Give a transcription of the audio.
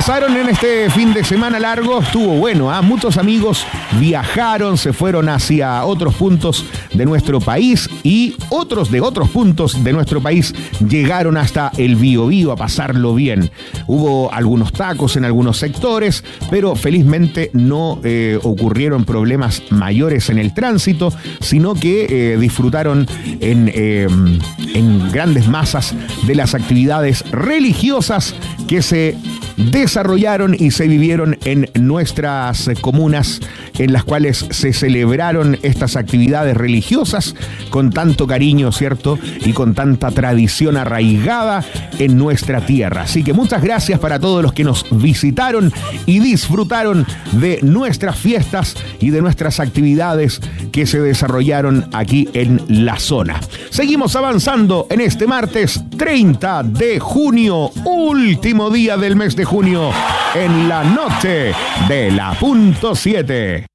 pasaron en este fin de semana largo? Estuvo bueno, muchos amigos viajaron, se fueron hacia otros puntos de nuestro país y otros de otros puntos de nuestro país llegaron hasta el Biobío a pasarlo bien. Hubo algunos tacos en algunos sectores, pero felizmente no ocurrieron problemas mayores en el tránsito, sino que disfrutaron en grandes masas de las actividades religiosas que se desarrollaron y se vivieron en nuestras comunas, en las cuales se celebraron estas actividades religiosas con tanto cariño, ¿cierto? Y con tanta tradición arraigada en nuestra tierra. Así que muchas gracias para todos los que nos visitaron y disfrutaron de nuestras fiestas y de nuestras actividades que se desarrollaron aquí en la zona. Seguimos avanzando en este martes 30 de junio, último día del mes de junio, en la noche de la .7.